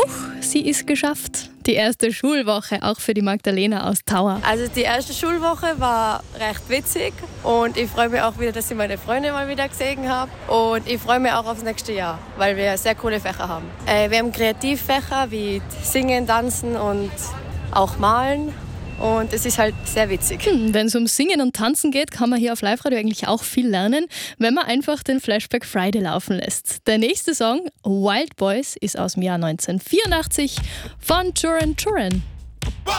Sie ist geschafft. Die erste Schulwoche auch für die Magdalena aus Tauer. Also die erste Schulwoche war recht witzig und ich freue mich auch wieder, dass ich meine Freunde mal wieder gesehen habe. Und ich freue mich auch aufs nächste Jahr, weil wir sehr coole Fächer haben. Wir haben Kreativfächer wie Singen, Tanzen und auch Malen. Und es ist halt sehr witzig. Wenn es um Singen und Tanzen geht, kann man hier auf Live-Radio eigentlich auch viel lernen, wenn man einfach den Flashback Friday laufen lässt. Der nächste Song, Wild Boys, ist aus dem Jahr 1984 von Duran Duran.